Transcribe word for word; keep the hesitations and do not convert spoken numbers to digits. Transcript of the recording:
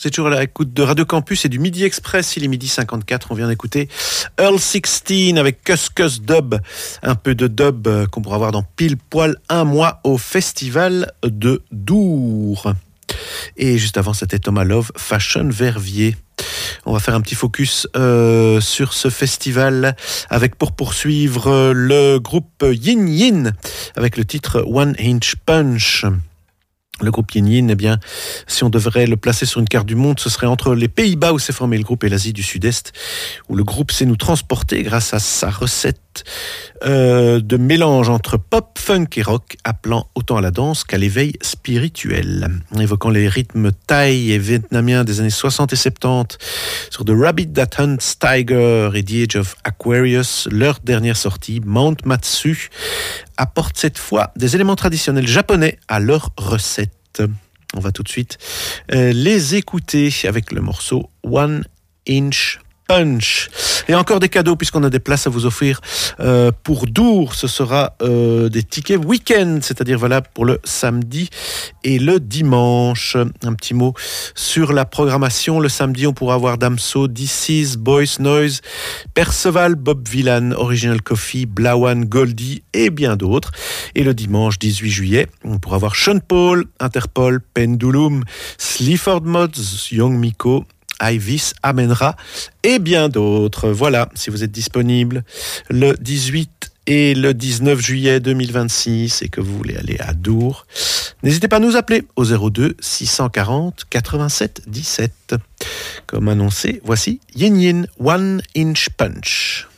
Vous êtes toujours à l'écoute de Radio Campus et du Midi Express. Il est midi cinquante-quatre. On vient d'écouter Earl sixteen avec Cus Cus Dub. Un peu de dub qu'on pourra voir dans pile poil un mois au Festival de Dour. Et juste avant, c'était Thomas Love, Fashion Verviers. On va faire un petit focus euh, sur ce festival avec pour poursuivre le groupe Yin Yin avec le titre One Inch Punch. Le groupe Yin Yin, eh bien, si on devrait le placer sur une carte du monde, ce serait entre les Pays-Bas où s'est formé le groupe et l'Asie du Sud-Est, où le groupe sait nous transporter grâce à sa recette euh, de mélange entre pop, funk et rock, appelant autant à la danse qu'à l'éveil spirituel. Évoquant les rythmes thaï et vietnamiens des années soixante et soixante-dix sur The Rabbit That Hunts Tiger et The Age of Aquarius, leur dernière sortie, Mount Matsu, apporte cette fois des éléments traditionnels japonais à leur recette. On va tout de suite euh, les écouter avec le morceau One Inch Punch. Et encore des cadeaux puisqu'on a des places à vous offrir euh, pour Dour. Ce sera euh, des tickets week-end, c'est-à-dire voilà pour le samedi et le dimanche. Un petit mot sur la programmation. Le samedi, on pourra voir Damso, This Is, Boys Noise, Perceval, Bob Villan, Original Coffee, Blawan, Goldie et bien d'autres. Et le dimanche dix-huit juillet, on pourra voir Sean Paul, Interpol, Pendulum, Sleaford Mods, Young Miko, Ivis, Amenra et bien d'autres. Voilà, si vous êtes disponible le dix-huit et le dix-neuf juillet deux mille vingt-six et que vous voulez aller à Dour, n'hésitez pas à nous appeler au zéro deux six cent quarante quatre-vingt-sept dix-sept. Comme annoncé, voici Yin Yin One Inch Punch.